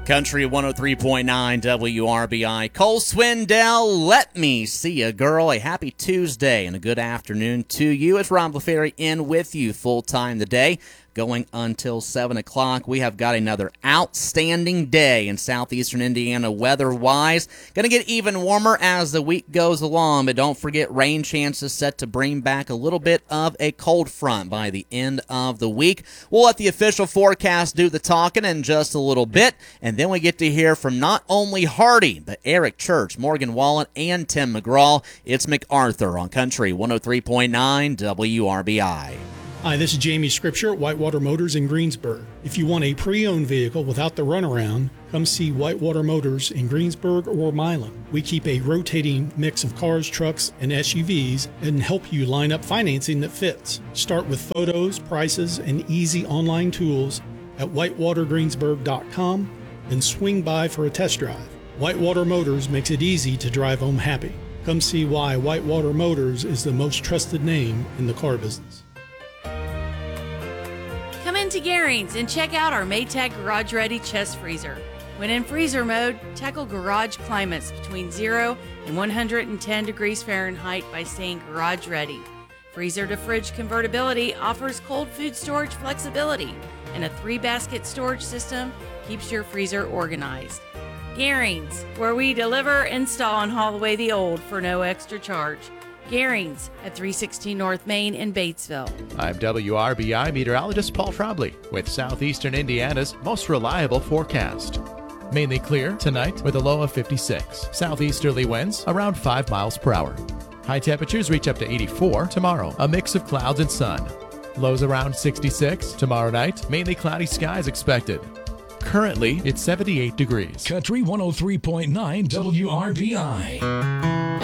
Country 103.9 WRBI. Cole Swindell, let me see a girl. A happy Tuesday and a good afternoon to you. It's Rob LaFerry in with you full time today, going until 7 o'clock. We have got another outstanding day in southeastern Indiana weather-wise. Going to get even warmer as the week goes along, but don't forget rain chances set to bring back a little bit of a cold front by the end of the week. We'll let the official forecast do the talking in just a little bit, and then we get to hear from not only Hardy, but Eric Church, Morgan Wallen, and Tim McGraw. It's MacArthur on Country 103.9 WRBI. Hi, this is Jamie Scripture at Whitewater Motors in Greensburg. If you want a pre-owned vehicle without the runaround, come see Whitewater Motors in Greensburg or Milan. We keep a rotating mix of cars, trucks, and SUVs and help you line up financing that fits. Start with photos, prices, and easy online tools at whitewatergreensburg.com and swing by for a test drive. Whitewater Motors makes it easy to drive home happy. Come see why Whitewater Motors is the most trusted name in the car business. Come into Garings and check out our Maytag Garage Ready chest freezer. When in freezer mode, tackle garage climates between 0 and 110 degrees Fahrenheit by staying garage ready. Freezer to fridge convertibility offers cold food storage flexibility, and a 3-basket storage system keeps your freezer organized. Garings, where we deliver, install, and haul away the old for no extra charge. Garings at 316 North Main in Batesville. I'm WRBI meteorologist Paul Trombley with southeastern Indiana's most reliable forecast. Mainly clear tonight with a low of 56. Southeasterly winds around 5 miles per hour. High temperatures reach up to 84 tomorrow, a mix of clouds and sun. Lows around 66 tomorrow night, mainly cloudy skies expected. Currently, it's 78 degrees. Country 103.9 WRBI.